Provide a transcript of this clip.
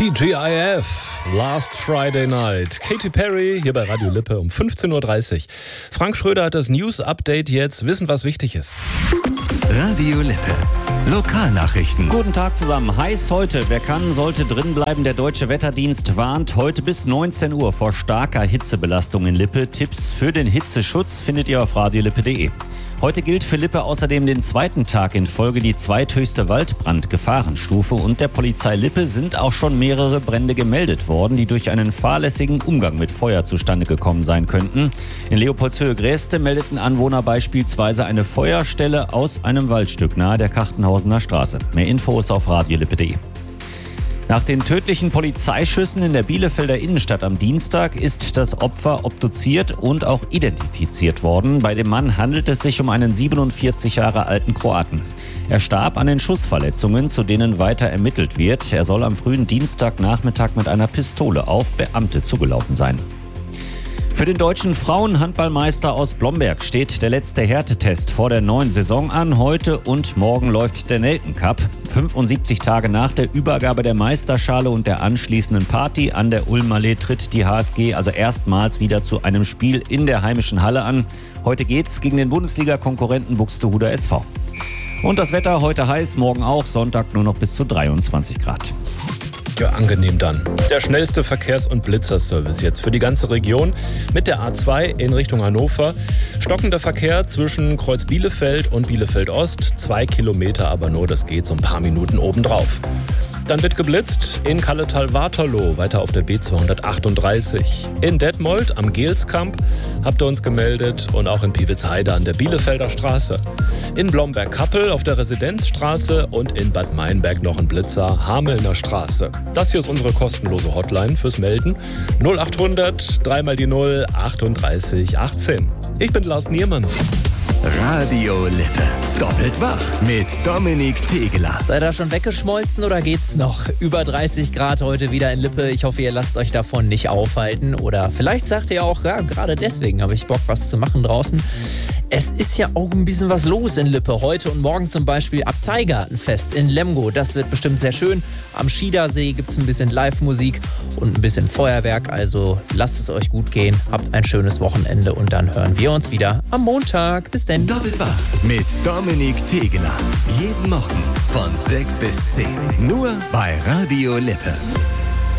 TGIF, Last Friday Night. Katy Perry hier bei Radio Lippe um 15.30 Uhr. Frank Schröder hat das News-Update jetzt. Wissen, was wichtig ist. Radio Lippe. Lokalnachrichten. Guten Tag zusammen. Heiß heute. Wer kann, sollte drin bleiben. Der Deutsche Wetterdienst warnt heute bis 19 Uhr vor starker Hitzebelastung in Lippe. Tipps für den Hitzeschutz findet ihr auf radiolippe.de. Heute gilt für Lippe außerdem den zweiten Tag in Folge die zweithöchste Waldbrandgefahrenstufe und der Polizei Lippe sind auch schon mehrere Brände gemeldet worden, die durch einen fahrlässigen Umgang mit Feuer zustande gekommen sein könnten. In Leopoldshöhe-Gräste meldeten Anwohner beispielsweise eine Feuerstelle aus einem Waldstück nahe der Kartenhausener Straße. Mehr Infos auf radiolippe.de. Nach den tödlichen Polizeischüssen in der Bielefelder Innenstadt am Dienstag ist das Opfer obduziert und auch identifiziert worden. Bei dem Mann handelt es sich um einen 47 Jahre alten Kroaten. Er starb an den Schussverletzungen, zu denen weiter ermittelt wird. Er soll am frühen Dienstagnachmittag mit einer Pistole auf Beamte zugelaufen sein. Für den deutschen Frauenhandballmeister aus Blomberg steht der letzte Härtetest vor der neuen Saison an. Heute und morgen läuft der Nelken Cup. 75 Tage nach der Übergabe der Meisterschale und der anschließenden Party an der Ulmallee tritt die HSG also erstmals wieder zu einem Spiel in der heimischen Halle an. Heute geht's gegen den Bundesliga-Konkurrenten Buxtehuder SV. Und das Wetter heute heiß, morgen auch, Sonntag nur noch bis zu 23 Grad. Ja, angenehm dann. Der schnellste Verkehrs- und Blitzerservice jetzt für die ganze Region mit der A2 in Richtung Hannover. Stockender Verkehr zwischen Kreuz Bielefeld und Bielefeld Ost. 2 Kilometer aber nur, das geht so ein paar Minuten obendrauf. Dann wird geblitzt in Kalletal-Waterloo, weiter auf der B238. In Detmold am Gelskamp habt ihr uns gemeldet und auch in Piewitzheide an der Bielefelder Straße. In Blomberg-Kappel auf der Residenzstraße und in Bad Meinberg noch ein Blitzer, Hamelner Straße. Das hier ist unsere kostenlose Hotline fürs Melden. 0800 3 mal die 0 38 18. Ich bin Lars Niermann. Radio Lippe. Doppelt wach mit Dominik Tegeler. Seid ihr schon weggeschmolzen oder geht's noch? Über 30 Grad heute wieder in Lippe. Ich hoffe, ihr lasst euch davon nicht aufhalten. Oder vielleicht sagt ihr auch, ja, gerade deswegen habe ich Bock, was zu machen draußen. Es ist ja auch ein bisschen was los in Lippe. Heute und morgen zum Beispiel Abteigartenfest in Lemgo. Das wird bestimmt sehr schön. Am Schiedersee gibt es ein bisschen Live-Musik und ein bisschen Feuerwerk. Also lasst es euch gut gehen. Habt ein schönes Wochenende und dann hören wir uns wieder am Montag. Bis dann. Doppelt wach mit Dominik Tegeler. Jeden Morgen von 6 bis 10. Nur bei Radio Lippe.